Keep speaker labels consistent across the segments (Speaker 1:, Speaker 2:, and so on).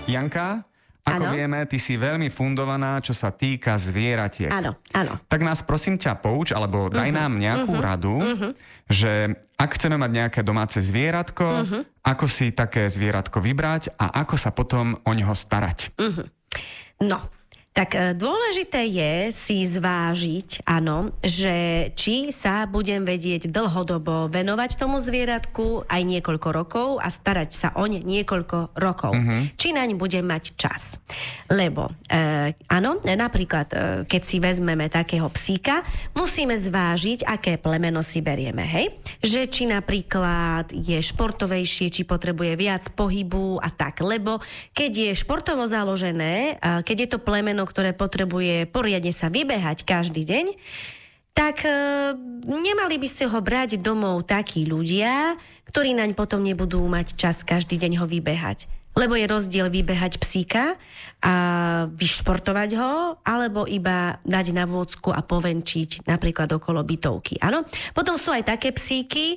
Speaker 1: Janka, ako vieme, ty si veľmi fundovaná, čo sa týka zvieratiek.
Speaker 2: Áno.
Speaker 1: Tak nás prosím ťa pouč, alebo daj nám nejakú radu, že ak chceme mať nejaké domáce zvieratko, ako si také zvieratko vybrať a ako sa potom o neho starať.
Speaker 2: No, tak dôležité je si zvážiť, áno, že či sa budem vedieť dlhodobo venovať tomu zvieratku aj niekoľko rokov a starať sa o ne niekoľko rokov. Či naň budem mať čas. Lebo, áno, napríklad, keď si vezmeme takého psíka, musíme zvážiť, aké plemeno si berieme, hej? Že či napríklad je športovejšie, či potrebuje viac pohybu a tak. Lebo keď je športovo založené, keď je to plemeno, ktoré potrebuje poriadne sa vybehať každý deň, tak nemali by ste ho brať domov takí ľudia, ktorí naň potom nebudú mať čas každý deň ho vybehať. Lebo je rozdiel vybehať psíka a vyšportovať ho, alebo iba dať na vôcku a povenčiť napríklad okolo bytovky. Áno? Potom sú aj také psíky,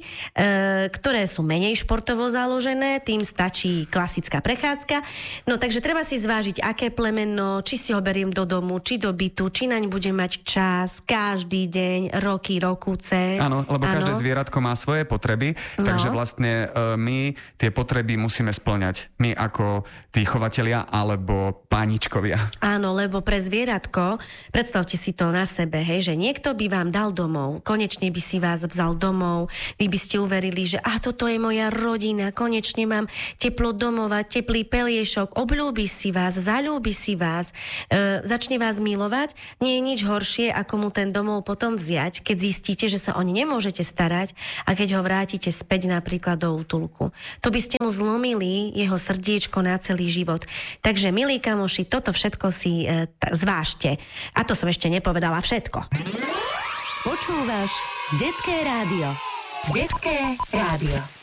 Speaker 2: ktoré sú menej športovo založené, tým stačí klasická prechádzka. No takže treba si zvážiť, aké plemeno, či si ho beriem do domu, či do bytu, či naň budem mať čas každý deň, roky, rokúce.
Speaker 1: Áno, lebo každé zvieratko má svoje potreby, takže vlastne my tie potreby musíme spĺňať. My ako tí chovatelia alebo páničkovia.
Speaker 2: Áno, lebo pre zvieratko, predstavte si to na sebe, hej, že niekto by vám dal domov, konečne by si vás vzal domov, vy by ste uverili, že toto je moja rodina, konečne mám teplo domova, teplý peliešok, obľúbi si vás, zaľúbi si vás, začne vás milovať. Nie je nič horšie, ako mu ten domov potom vziať, keď zistíte, že sa oň nemôžete starať a keď ho vrátite späť napríklad do útulku. To by ste mu zlomili jeho srdiečko na celý život. Takže, milí kamoši, toto všetko si zvážte. A to som ešte nepovedala všetko.
Speaker 3: Počúvaš Detské rádio. Detské rádio.